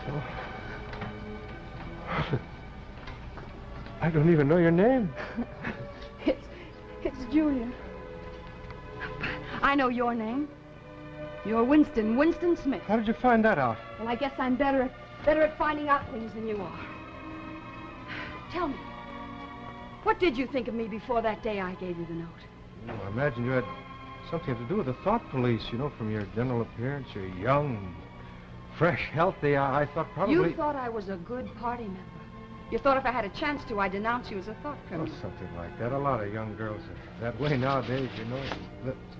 Oh. I don't even know your name. It's Julia. I know your name. You're Winston Smith. How did you find that out? Well, I guess I'm better at finding out things than you are. Tell me, what did you think of me before that day I gave you the note? Well, I imagine you had something to do with the thought police, you know, from your general appearance. You're young, fresh, healthy. I thought probably... You thought I was a good party member. You thought if I had a chance to, I'd denounce you as a thought criminal. Oh, something like that. A lot of young girls are that way nowadays, you know.